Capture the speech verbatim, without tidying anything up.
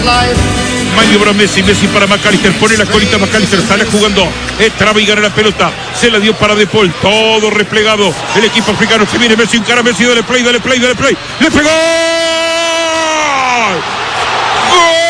Maniobra Messi, Messi para McAllister, pone la colita McAllister, sale jugando, traba y gana la pelota, se la dio para De Paul, todo replegado, el equipo africano, se viene Messi, encara Messi, dale play, dale play, dale play, ¡le pegó! ¡Gol!